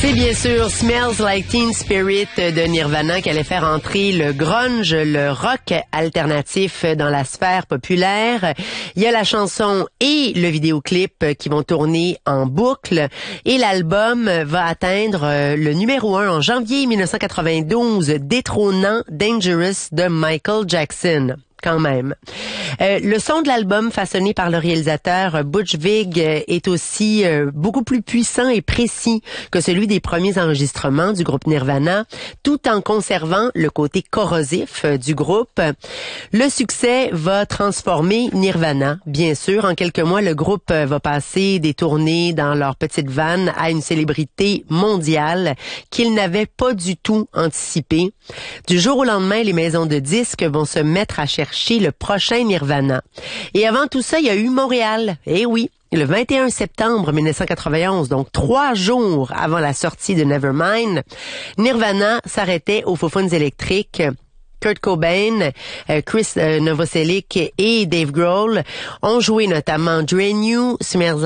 C'est bien sûr Smells Like Teen Spirit de Nirvana qui allait faire entrer le grunge, le rock alternatif dans la sphère populaire. Il y a la chanson et le vidéoclip qui vont tourner en boucle et l'album va atteindre le numéro 1 en janvier 1992, détrônant Dangerous de Michael Jackson. Quand même. Le son de l'album façonné par le réalisateur Butch Vig est aussi beaucoup plus puissant et précis que celui des premiers enregistrements du groupe Nirvana, tout en conservant le côté corrosif du groupe. Le succès va transformer Nirvana, bien sûr. En quelques mois, le groupe va passer des tournées dans leur petite van à une célébrité mondiale qu'ils n'avaient pas du tout anticipée. Du jour au lendemain, les maisons de disques vont se mettre à chercher le prochain Nirvana. Et avant tout ça, il y a eu Montréal. Eh oui, le 21 septembre 1991, donc 3 jours avant la sortie de Nevermind, Nirvana s'arrêtait aux Faux-Founes électriques. Kurt Cobain, Chris Novoselic et Dave Grohl ont joué notamment Drain You, Smells